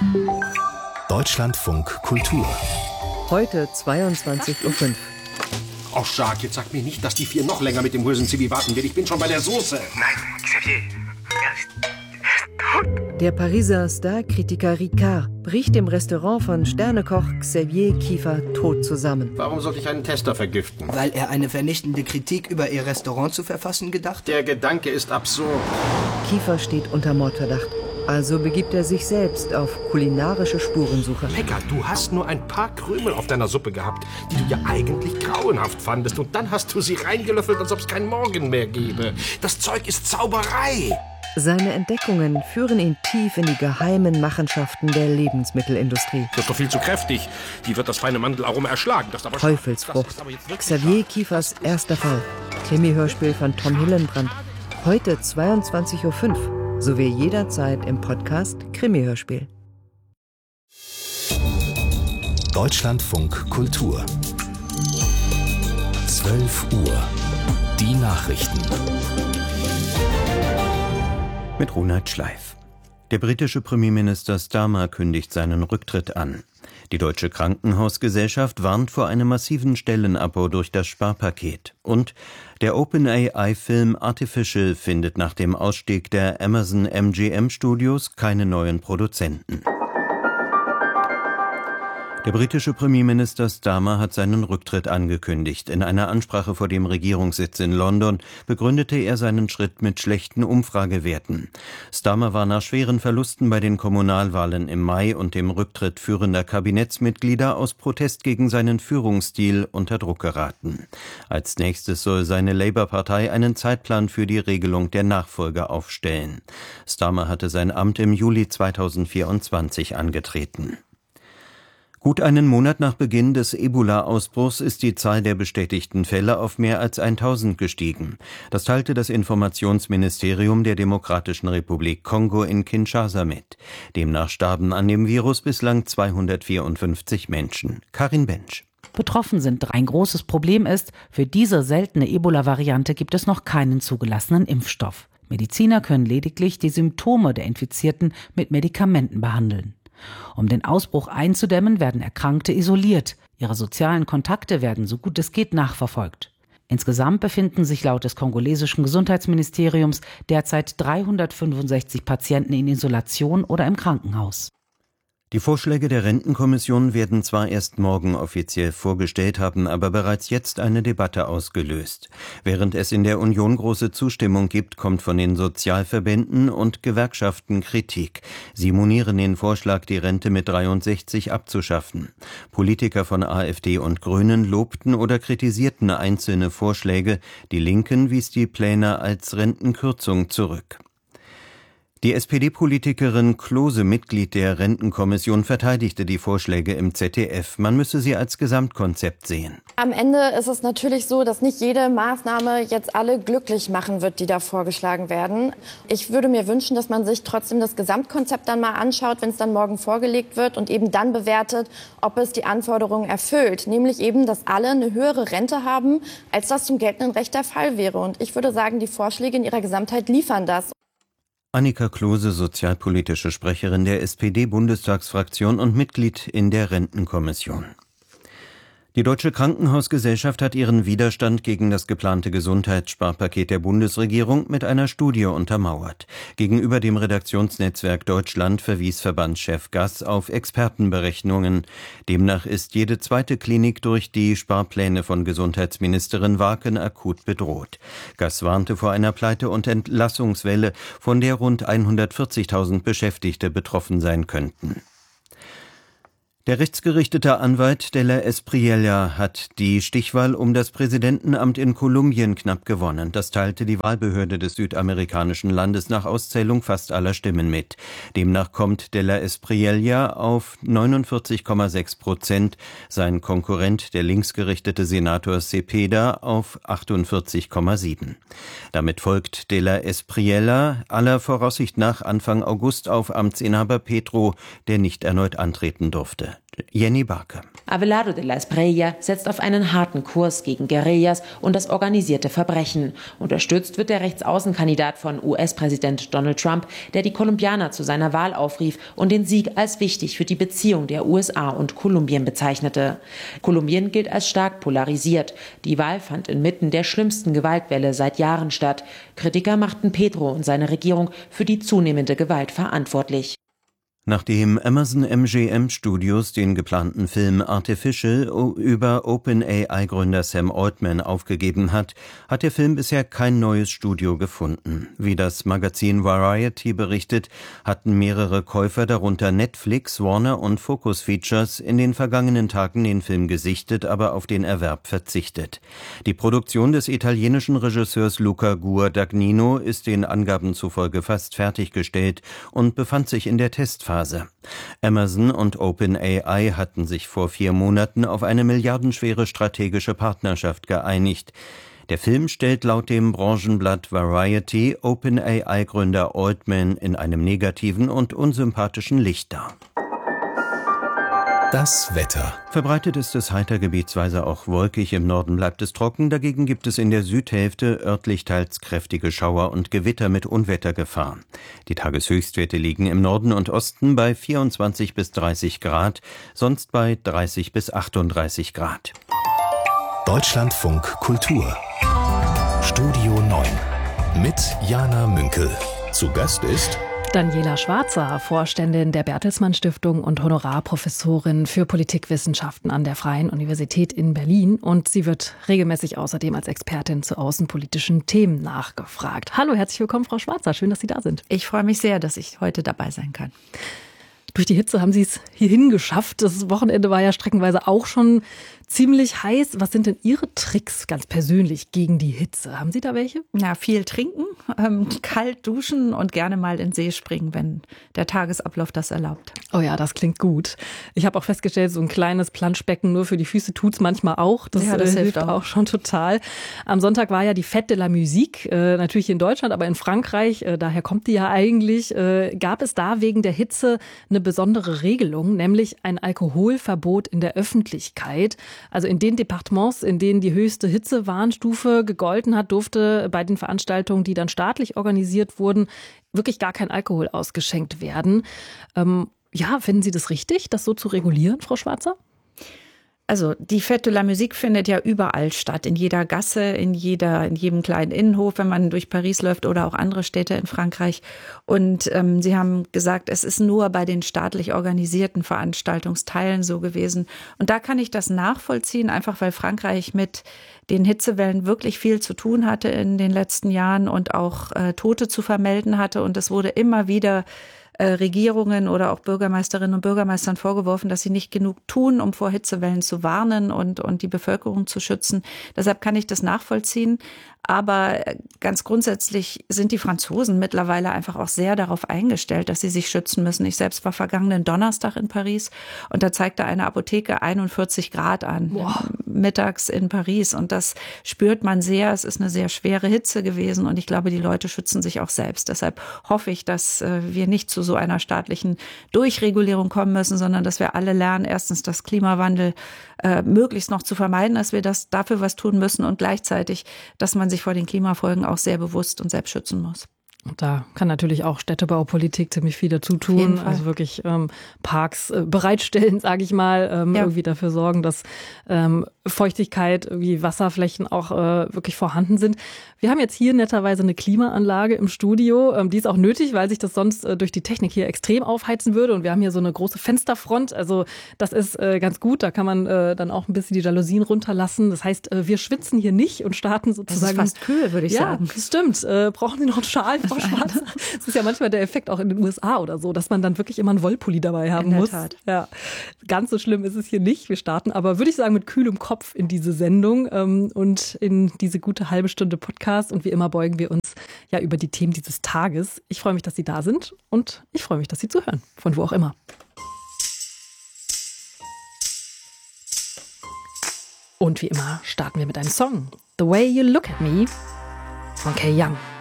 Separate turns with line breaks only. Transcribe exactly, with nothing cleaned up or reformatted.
Deutschlandfunk Kultur.
Heute zweiundzwanzig Uhr fünf.
Oh, Jacques, jetzt sag mir nicht, dass die vier noch länger mit dem Hursenzwiebel warten wird. Ich bin schon bei der Soße.
Nein, Xavier, er ist, er ist tot.
Der Pariser Star-Kritiker Ricard bricht im Restaurant von Sternekoch Xavier Kiefer tot zusammen.
Warum sollte ich einen Tester vergiften?
Weil er eine vernichtende Kritik über ihr Restaurant zu verfassen gedacht?
Der Gedanke ist absurd.
Kiefer steht unter Mordverdacht. Also begibt er sich selbst auf kulinarische Spurensuche.
Pekka, du hast nur ein paar Krümel auf deiner Suppe gehabt, die du ja eigentlich grauenhaft fandest. Und dann hast du sie reingelöffelt, als ob es keinen Morgen mehr gäbe. Das Zeug ist Zauberei.
Seine Entdeckungen führen ihn tief in die geheimen Machenschaften der Lebensmittelindustrie.
Das ist doch viel zu kräftig. Die wird das feine Mandelaroma erschlagen. Das ist aber
Teufelsfrucht.
Das ist aber jetzt wirklich
Xavier Kiefers erster Fall. Krimi-Hörspiel von Tom Hillenbrand. Heute zweiundzwanzig Uhr fünf. Sowie jederzeit im Podcast Krimi-Hörspiel.
Deutschlandfunk Kultur. zwölf Uhr. Die Nachrichten.
Mit Ronald Schleif. Der britische Premierminister Starmer kündigt seinen Rücktritt an. Die Deutsche Krankenhausgesellschaft warnt vor einem massiven Stellenabbau durch das Sparpaket. Und der OpenAI-Film Artificial findet nach dem Ausstieg der Amazon M G M Studios keine neuen Produzenten. Der britische Premierminister Starmer hat seinen Rücktritt angekündigt. In einer Ansprache vor dem Regierungssitz in London begründete er seinen Schritt mit schlechten Umfragewerten. Starmer war nach schweren Verlusten bei den Kommunalwahlen im Mai und dem Rücktritt führender Kabinettsmitglieder aus Protest gegen seinen Führungsstil unter Druck geraten. Als nächstes soll seine Labour-Partei einen Zeitplan für die Regelung der Nachfolge aufstellen. Starmer hatte sein Amt im Juli zweitausendvierundzwanzig angetreten. Gut einen Monat nach Beginn des Ebola-Ausbruchs ist die Zahl der bestätigten Fälle auf mehr als tausend gestiegen. Das teilte das Informationsministerium der Demokratischen Republik Kongo in Kinshasa mit. Demnach starben an dem Virus bislang zweihundertvierundfünfzig Menschen. Karin Bensch.
Betroffen sind. Ein großes Problem ist, für diese seltene Ebola-Variante gibt es noch keinen zugelassenen Impfstoff. Mediziner können lediglich die Symptome der Infizierten mit Medikamenten behandeln. Um den Ausbruch einzudämmen, werden Erkrankte isoliert. Ihre sozialen Kontakte werden so gut es geht nachverfolgt. Insgesamt befinden sich laut des kongolesischen Gesundheitsministeriums derzeit dreihundertfünfundsechzig Patienten in Isolation oder im Krankenhaus.
Die Vorschläge der Rentenkommission werden zwar erst morgen offiziell vorgestellt, haben aber bereits jetzt eine Debatte ausgelöst. Während es in der Union große Zustimmung gibt, kommt von den Sozialverbänden und Gewerkschaften Kritik. Sie monieren den Vorschlag, die Rente mit dreiundsechzig abzuschaffen. Politiker von AfD und Grünen lobten oder kritisierten einzelne Vorschläge. Die Linken wies die Pläne als Rentenkürzung zurück. Die S P D-Politikerin Klose, Mitglied der Rentenkommission, verteidigte die Vorschläge im Z D F. Man müsse sie als Gesamtkonzept sehen.
Am Ende ist es natürlich so, dass nicht jede Maßnahme jetzt alle glücklich machen wird, die da vorgeschlagen werden. Ich würde mir wünschen, dass man sich trotzdem das Gesamtkonzept dann mal anschaut, wenn es dann morgen vorgelegt wird und eben dann bewertet, ob es die Anforderungen erfüllt. Nämlich eben, dass alle eine höhere Rente haben, als das zum geltenden Recht der Fall wäre. Und ich würde sagen, die Vorschläge in ihrer Gesamtheit liefern das.
Annika Klose, sozialpolitische Sprecherin der S P D-Bundestagsfraktion und Mitglied in der Rentenkommission. Die Deutsche Krankenhausgesellschaft hat ihren Widerstand gegen das geplante Gesundheitssparpaket der Bundesregierung mit einer Studie untermauert. Gegenüber dem Redaktionsnetzwerk Deutschland verwies Verbandschef Gass auf Expertenberechnungen. Demnach ist jede zweite Klinik durch die Sparpläne von Gesundheitsministerin Waken akut bedroht. Gass warnte vor einer Pleite- und Entlassungswelle, von der rund hundertvierzigtausend Beschäftigte betroffen sein könnten. Der rechtsgerichtete Anwalt Della Espriella hat die Stichwahl um das Präsidentenamt in Kolumbien knapp gewonnen. Das teilte die Wahlbehörde des südamerikanischen Landes nach Auszählung fast aller Stimmen mit. Demnach kommt Della Espriella auf neunundvierzig Komma sechs Prozent, sein Konkurrent, der linksgerichtete Senator Cepeda, auf achtundvierzig Komma sieben. Damit folgt Della Espriella aller Voraussicht nach Anfang August auf Amtsinhaber Petro, der nicht erneut antreten durfte. Jenny Barke.
Abelardo de la Espriella setzt auf einen harten Kurs gegen Guerillas und das organisierte Verbrechen. Unterstützt wird der Rechtsaußenkandidat von U S-Präsident Donald Trump, der die Kolumbianer zu seiner Wahl aufrief und den Sieg als wichtig für die Beziehung der U S A und Kolumbien bezeichnete. Kolumbien gilt als stark polarisiert. Die Wahl fand inmitten der schlimmsten Gewaltwelle seit Jahren statt. Kritiker machten Petro und seine Regierung für die zunehmende Gewalt verantwortlich.
Nachdem Amazon M G M Studios den geplanten Film Artificial über OpenAI-Gründer Sam Altman aufgegeben hat, hat der Film bisher kein neues Studio gefunden. Wie das Magazin Variety berichtet, hatten mehrere Käufer, darunter Netflix, Warner und Focus Features, in den vergangenen Tagen den Film gesichtet, aber auf den Erwerb verzichtet. Die Produktion des italienischen Regisseurs Luca Guadagnino ist den Angaben zufolge fast fertiggestellt und befand sich in der Testphase. Amazon und OpenAI hatten sich vor vier Monaten auf eine milliardenschwere strategische Partnerschaft geeinigt. Der Film stellt laut dem Branchenblatt Variety OpenAI-Gründer Altman in einem negativen und unsympathischen Licht dar.
Das Wetter.
Verbreitet ist es heiter gebietsweise auch wolkig, im Norden bleibt es trocken, dagegen gibt es in der Südhälfte örtlich teils kräftige Schauer und Gewitter mit Unwettergefahr. Die Tageshöchstwerte liegen im Norden und Osten bei vierundzwanzig bis dreißig Grad, sonst bei dreißig bis achtunddreißig Grad.
Deutschlandfunk Kultur. Studio neun mit Jana Münkel. Zu Gast ist
Daniela Schwarzer, Vorständin der Bertelsmann Stiftung und Honorarprofessorin für Politikwissenschaften an der Freien Universität in Berlin. Und sie wird regelmäßig außerdem als Expertin zu außenpolitischen Themen nachgefragt. Hallo, herzlich willkommen, Frau Schwarzer. Schön, dass Sie da sind.
Ich freue mich sehr, dass ich heute dabei sein kann.
Durch die Hitze haben Sie es hierhin geschafft. Das Wochenende war ja streckenweise auch schon ziemlich heiß. Was sind denn Ihre Tricks ganz persönlich gegen die Hitze? Haben Sie da welche?
Ja, viel trinken, ähm, kalt duschen und gerne mal in den See springen, wenn der Tagesablauf das erlaubt.
Oh ja, das klingt gut. Ich habe auch festgestellt, so ein kleines Planschbecken nur für die Füße tut's manchmal auch. Das, ja, das äh, hilft auch. auch schon total. Am Sonntag war ja die Fête de la Musique, äh, natürlich in Deutschland, aber in Frankreich, äh, daher kommt die ja eigentlich. Äh, gab es da wegen der Hitze eine besondere Regelung, nämlich ein Alkoholverbot in der Öffentlichkeit. Also in den Departements, in denen die höchste Hitzewarnstufe gegolten hat, durfte bei den Veranstaltungen, die dann staatlich organisiert wurden, wirklich gar kein Alkohol ausgeschenkt werden. Ähm, ja, finden Sie das richtig, das so zu regulieren, Frau Schwarzer?
Also die Fête de la Musique findet ja überall statt, in jeder Gasse, in jeder, in jedem kleinen Innenhof, wenn man durch Paris läuft oder auch andere Städte in Frankreich. Und ähm, Sie haben gesagt, es ist nur bei den staatlich organisierten Veranstaltungsteilen so gewesen. Und da kann ich das nachvollziehen, einfach weil Frankreich mit den Hitzewellen wirklich viel zu tun hatte in den letzten Jahren und auch äh, Tote zu vermelden hatte. Und es wurde immer wieder Regierungen oder auch Bürgermeisterinnen und Bürgermeistern vorgeworfen, dass sie nicht genug tun, um vor Hitzewellen zu warnen und, und die Bevölkerung zu schützen. Deshalb kann ich das nachvollziehen. Aber ganz grundsätzlich sind die Franzosen mittlerweile einfach auch sehr darauf eingestellt, dass sie sich schützen müssen. Ich selbst war vergangenen Donnerstag in Paris und da zeigte eine Apotheke einundvierzig Grad an, wow, mittags in Paris. Und das spürt man sehr. Es ist eine sehr schwere Hitze gewesen und ich glaube, die Leute schützen sich auch selbst. Deshalb hoffe ich, dass wir nicht zu so einer staatlichen Durchregulierung kommen müssen, sondern dass wir alle lernen, erstens das Klimawandel äh, möglichst noch zu vermeiden, dass wir das dafür was tun müssen und gleichzeitig, dass man sich vor den Klimafolgen auch sehr bewusst und selbst schützen muss.
Und da kann natürlich auch Städtebaupolitik ziemlich viel dazu tun. Also wirklich ähm, Parks äh, bereitstellen, sage ich mal, ähm, ja. irgendwie dafür sorgen, dass ähm, Feuchtigkeit, wie Wasserflächen auch äh, wirklich vorhanden sind. Wir haben jetzt hier netterweise eine Klimaanlage im Studio. Ähm, die ist auch nötig, weil sich das sonst äh, durch die Technik hier extrem aufheizen würde. Und wir haben hier so eine große Fensterfront. Also das ist äh, ganz gut. Da kann man äh, dann auch ein bisschen die Jalousien runterlassen. Das heißt, äh, wir schwitzen hier nicht und starten sozusagen.
Das ist fast kühl, würde ich
ja,
sagen.
Ja, das stimmt. Äh, brauchen Sie noch einen Schal, Frau Schwarz? Das ist ja manchmal der Effekt auch in den U S A oder so, dass man dann wirklich immer einen Wollpulli dabei haben
in der
muss.
Tat.
Ja, ganz so schlimm ist es hier nicht. Wir starten aber, würde ich sagen, mit kühlem Kopf in diese Sendung ähm, und in diese gute halbe Stunde Podcast. Und wie immer beugen wir uns ja über die Themen dieses Tages. Ich freue mich, dass Sie da sind und ich freue mich, dass Sie zuhören, von wo auch immer. Und wie immer starten wir mit einem Song. The Way You Look at Me von Kay Young.